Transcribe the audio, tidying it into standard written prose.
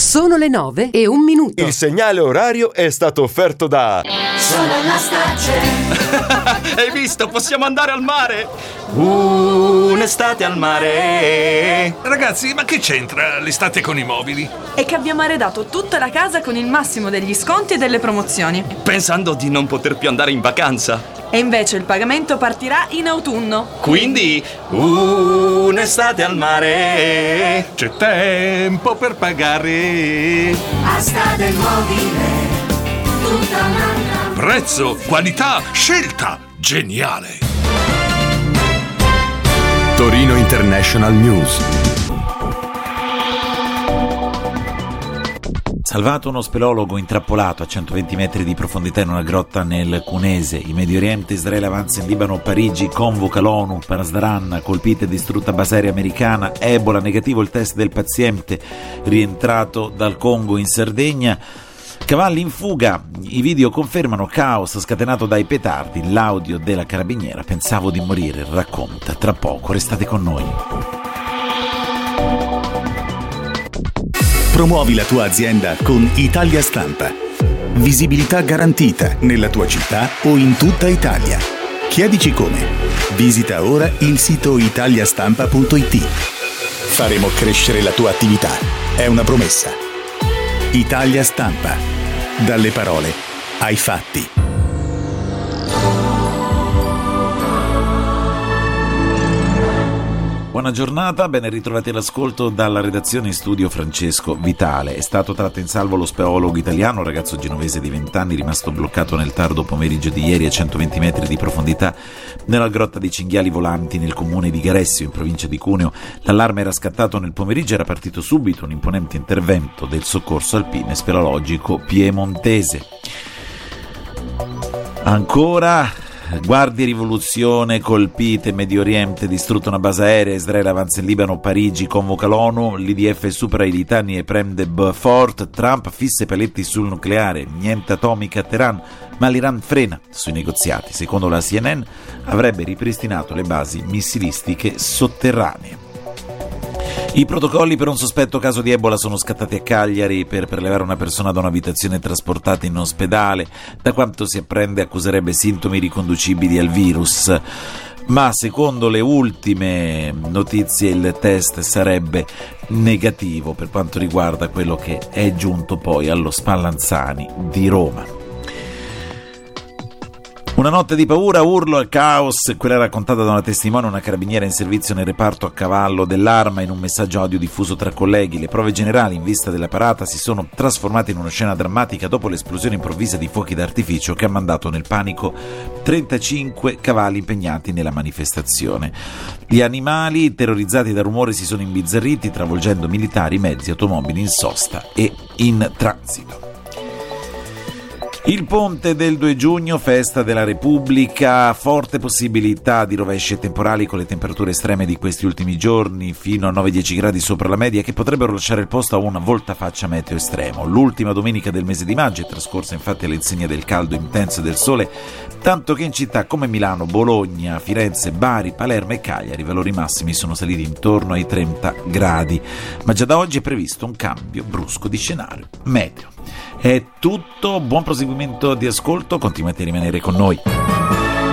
Sono le 9:01. Il segnale orario è stato offerto da Solar Starcell. Hai visto? Possiamo andare al mare! Un'estate al mare! Ragazzi, ma che c'entra l'estate con i mobili? È che abbiamo arredato tutta la casa con il massimo degli sconti e delle promozioni. Pensando di non poter più andare in vacanza. E invece il pagamento partirà in autunno. Quindi, un'estate al mare! C'è tempo per pagare. Asta del mobile, tutta un'altra. Prezzo, qualità, scelta, geniale. Torino International News. Salvato uno speleologo intrappolato a 120 metri di profondità in una grotta nel Cunese. In Medio Oriente, Israele avanza in Libano, Parigi convoca l'ONU per Asdran, colpita e distrutta base aerea americana. Ebola, negativo il test del paziente rientrato dal Congo in Sardegna. Cavalli in fuga, i video confermano caos scatenato dai petardi, l'audio della carabiniera. Pensavo di morire, racconta. Tra poco, restate con noi. Promuovi la tua azienda con Italia Stampa. Visibilità garantita nella tua città o in tutta Italia. Chiedici come. Visita ora il sito italiastampa.it. Faremo crescere la tua attività. È una promessa. Italia Stampa. Dalle parole ai fatti. Buona giornata, ben ritrovati all'ascolto dalla redazione in studio Francesco Vitale. È stato tratto in salvo lo speleologo italiano, un ragazzo genovese di 20 anni, rimasto bloccato nel tardo pomeriggio di ieri a 120 metri di profondità nella grotta dei Cinghiali Volanti nel comune di Garessio, in provincia di Cuneo. L'allarme era scattato nel pomeriggio, era partito subito un imponente intervento del soccorso alpino e speleologico piemontese. Ancora... Guardie rivoluzione colpite, Medio Oriente, distrutta una base aerea, Israele avanza in Libano, Parigi convoca l'ONU, l'IDF supera i litani e prende Beaufort, Trump fissa i paletti sul nucleare, niente atomica a Teheran, ma l'Iran frena sui negoziati. Secondo la CNN avrebbe ripristinato le basi missilistiche sotterranee. I protocolli per un sospetto caso di Ebola sono scattati a Cagliari per prelevare una persona da un'abitazione trasportata in ospedale. Da quanto si apprende accuserebbe sintomi riconducibili al virus, ma secondo le ultime notizie il test sarebbe negativo per quanto riguarda quello che è giunto poi allo Spallanzani di Roma. Una notte di paura, urlo e caos, quella raccontata da una testimone, una carabiniera in servizio nel reparto a cavallo dell'Arma, in un messaggio audio diffuso tra colleghi. Le prove generali in vista della parata si sono trasformate in una scena drammatica dopo l'esplosione improvvisa di fuochi d'artificio che ha mandato nel panico 35 cavalli impegnati nella manifestazione. Gli animali, terrorizzati dal rumore, si sono imbizzarriti, travolgendo militari, mezzi, automobili in sosta e in transito. Il ponte del 2 giugno, festa della Repubblica, forte possibilità di rovesci e temporali con le temperature estreme di questi ultimi giorni, fino a 9-10 gradi sopra la media, che potrebbero lasciare il posto a una voltafaccia meteo estremo. L'ultima domenica del mese di maggio è trascorsa infatti all'insegna del caldo intenso e del sole, tanto che in città come Milano, Bologna, Firenze, Bari, Palermo e Cagliari i valori massimi sono saliti intorno ai 30 gradi. Ma già da oggi è previsto un cambio brusco di scenario meteo. È tutto, buon proseguimento di ascolto, continuate a rimanere con noi.